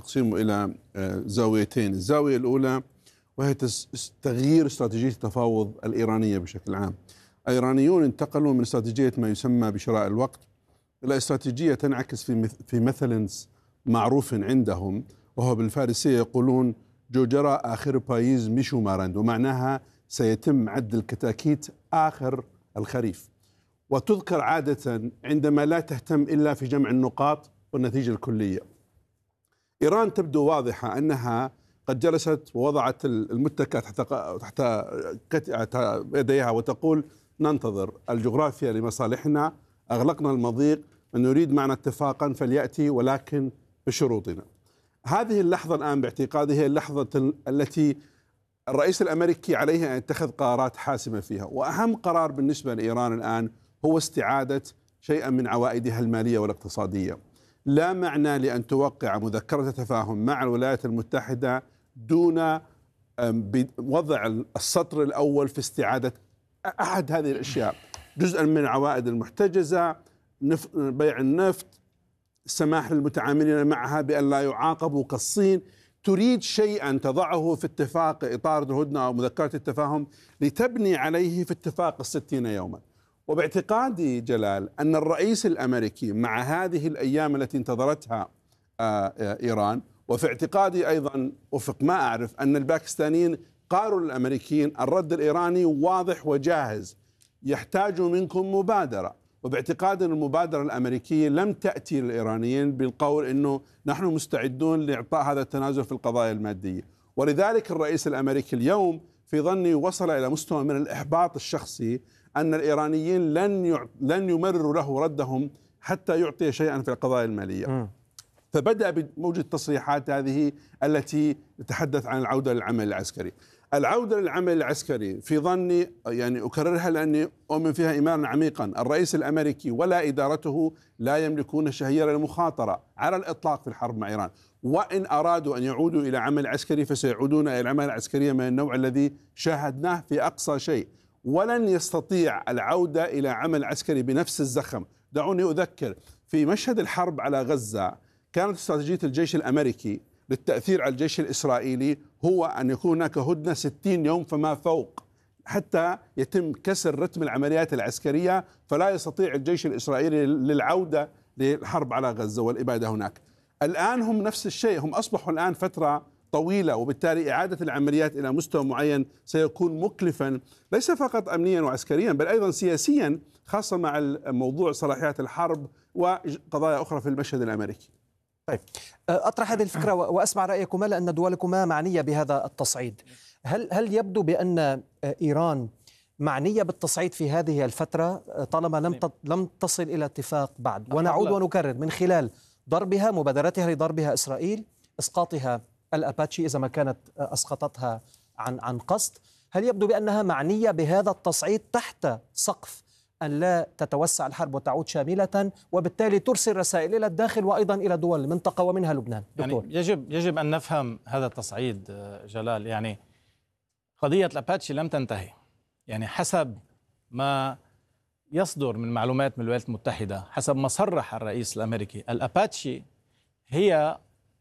تقسيمه إلى زاويتين. الزاوية الأولى وهي تغيير استراتيجية التفاوض الإيرانية بشكل عام. الإيرانيون انتقلوا من استراتيجية ما يسمى بشراء الوقت إلى استراتيجية تنعكس في مثل معروف عندهم، وهو بالفارسية يقولون جو جرى آخر بايز مشو مارند، ومعناها سيتم عد الكتاكيت آخر الخريف. وتذكر عادة عندما لا تهتم إلا في جمع النقاط والنتيجة الكلية. إيران تبدو واضحة أنها قد جلست ووضعت المتكة تحت يديها وتقول ننتظر الجغرافيا لمصالحنا، أغلقنا المضيق، من يريد معنا اتفاقا فليأتي ولكن بشروطنا. هذه اللحظة الآن باعتقادي هي اللحظة التي الرئيس الأمريكي عليه أن يتخذ قرارات حاسمة فيها، وأهم قرار بالنسبة لإيران الآن هو استعادة شيئا من عوائدها المالية والاقتصادية. لا معنى لأن توقع مذكرة تفاهم مع الولايات المتحدة دون وضع السطر الأول في استعادة أحد هذه الأشياء، جزءا من العوائد المحتجزة، بيع النفط، السماح للمتعاملين معها بأن لا يعاقبوا كالصين. تريد شيئا تضعه في اتفاق إطار الهدنة أو مذكرة التفاهم لتبني عليه في اتفاق 60 يوما. وباعتقادي جلال أن الرئيس الأمريكي مع هذه الأيام التي انتظرتها إيران، وفي اعتقادي أيضا وفق ما أعرف أن الباكستانيين قالوا للأمريكيين الرد الإيراني واضح وجاهز، يحتاج منكم مبادرة. وباعتقاد أن المبادرة الأمريكية لم تأتي للإيرانيين بالقول أنه نحن مستعدون لإعطاء هذا التنازل في القضايا المادية. ولذلك الرئيس الأمريكي اليوم في ظني وصل إلى مستوى من الإحباط الشخصي أن الإيرانيين لن يمرروا له ردهم حتى يعطي شيئا في القضايا المالية. فبدأ بموجة التصريحات هذه التي تتحدث عن العودة للعمل العسكري. العودة للعمل العسكري في ظني يعني أكررها لأني أؤمن فيها إيمانا عميقا، الرئيس الأمريكي ولا إدارته لا يملكون شهية المخاطرة على الإطلاق في الحرب مع إيران، وإن أرادوا أن يعودوا إلى عمل عسكري فسيعودون إلى العمل العسكري من النوع الذي شاهدناه في أقصى شيء، ولن يستطيع العودة إلى عمل عسكري بنفس الزخم. دعوني أذكر في مشهد الحرب على غزة كانت استراتيجية الجيش الأمريكي للتأثير على الجيش الإسرائيلي هو أن يكون هناك هدنة 60 يوم فما فوق حتى يتم كسر رتم العمليات العسكرية، فلا يستطيع الجيش الإسرائيلي للعودة للحرب على غزة والإبادة هناك. الآن هم نفس الشيء، هم أصبحوا الآن فترة طويلة، وبالتالي إعادة العمليات إلى مستوى معين سيكون مكلفا ليس فقط أمنيا وعسكريا بل أيضا سياسيا، خاصة مع موضوع صلاحيات الحرب وقضايا أخرى في المشهد الأمريكي. طيب، أطرح هذه الفكرة وأسمع رأيكما لأن دولكما معنية بهذا التصعيد. هل يبدو بأن إيران معنية بالتصعيد في هذه الفترة طالما لم تصل إلى اتفاق بعد؟ ونعود ونكرر من خلال ضربها، مبادرتها لضربها إسرائيل، إسقاطها الأباتشي إذا ما كانت أسقطتها عن قصد. هل يبدو بأنها معنية بهذا التصعيد تحت سقف أن لا تتوسع الحرب وتعود شاملة، وبالتالي ترسل رسائل إلى الداخل وأيضا إلى دول المنطقة ومنها لبنان؟ دكتور. يعني يجب أن نفهم هذا التصعيد جلال. يعني قضية الأباتشي لم تنتهي، يعني حسب ما يصدر من معلومات من الولايات المتحدة، حسب ما صرح الرئيس الأمريكي، الأباتشي هي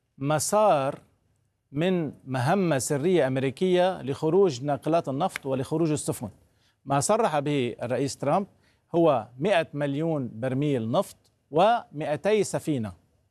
مسار من مهمة سرية أمريكية لخروج ناقلات النفط ولخروج السفن. ما صرح به الرئيس ترامب هو 100 مليون برميل نفط و200 سفينة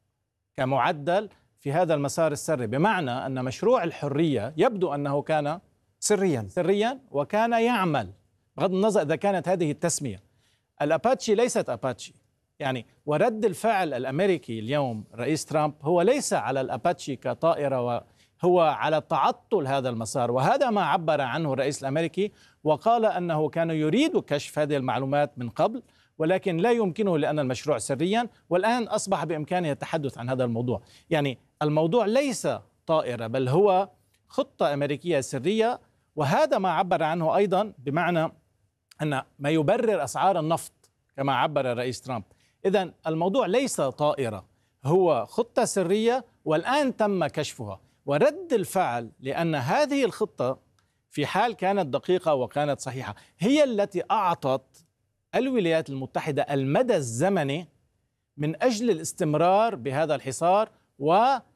كمعدل في هذا المسار السري، بمعنى أن مشروع الحرية يبدو أنه كان سريا وكان يعمل بغض النظر إذا كانت هذه التسمية. الأباتشي ليست أباتشي يعني، ورد الفعل الأمريكي اليوم رئيس ترامب هو ليس على الأباتشي كطائرة، هو على تعطل هذا المسار، وهذا ما عبر عنه الرئيس الأمريكي، وقال أنه كان يريد كشف هذه المعلومات من قبل ولكن لا يمكنه لأن المشروع سريا، والآن أصبح بإمكانه التحدث عن هذا الموضوع. يعني الموضوع ليس طائرة بل هو خطة أمريكية سرية، وهذا ما عبر عنه أيضا، بمعنى أن ما يبرر أسعار النفط كما عبر الرئيس ترامب. إذن الموضوع ليس طائرة، هو خطة سرية والآن تم كشفها. ورد الفعل لأن هذه الخطة في حال كانت دقيقة وكانت صحيحة هي التي أعطت الولايات المتحدة المدى الزمني من أجل الاستمرار بهذا الحصار